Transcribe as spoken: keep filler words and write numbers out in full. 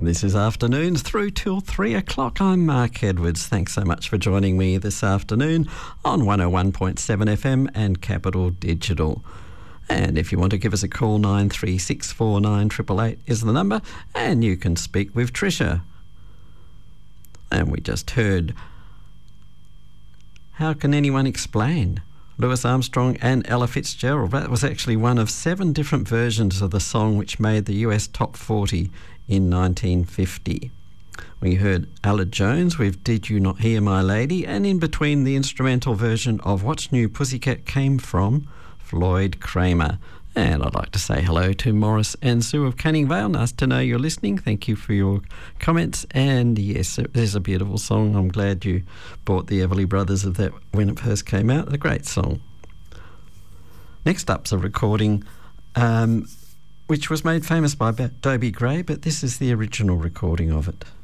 This is Afternoons through till three o'clock. I'm Mark Edwards. Thanks so much for joining me this afternoon on one oh one point seven F M and Capital Digital. And if you want to give us a call, nine three six four nine eight eight eight is the number, and you can speak with Tricia. And we just heard How Can Anyone Explain? Louis Armstrong and Ella Fitzgerald. That was actually one of seven different versions of the song which made the U S top forty in nineteen fifty. We heard Ella Jones with Did You Not Hear My Lady, and in between the instrumental version of What's New Pussycat came from Floyd Kramer. And I'd like to say hello to Morris and Sue of Canning Vale. Nice to know you're listening. Thank you for your comments. And yes, it is a beautiful song. I'm glad you bought the Everly Brothers of that when it first came out. A great song. Next up's a recording um, which was made famous by Dobie Gray, but this is the original recording of it.